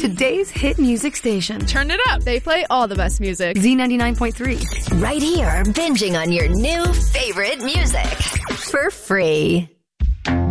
Today's hit music station. Turn it up. They play all the best music. Z99.3. Right here, binging on your new favorite music for free.